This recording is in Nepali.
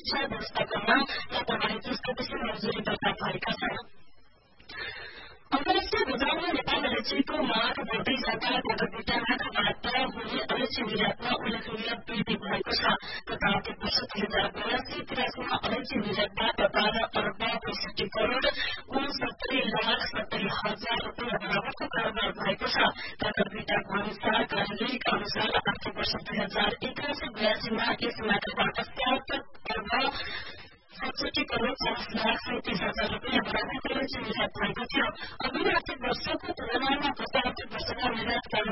समीक्षा व्यवस्थापनमा गत वैज्ञतिक मजदूरी दर्ता भएका छन्। अन्तर्राष्ट्रिय बजारमा नेपाल अलैँचीको माग बढ्दै जाँदा प्रतियोगिताबाट हुने अलैँची निर्यातमा उल्लेखनीय वृद्धि भएको छ। गत आर्थिक वर्ष 2082-83मा अलैँची निर्यातबाट 12 अर्ब ६५ करोड़ ६९,७०,००० रुपियाँ बराबरको कारोबार भएको छ। प्रतियोगिताको अनुसार कार्यालयका अनुसार आर्थिक वर्ष 2081-82मा यस मार्गबाट 7 अर्ब ६७ करोड़ ५०,३७,००० रुपियाँ बराबरको अलैँची निर्यात भएको थियो।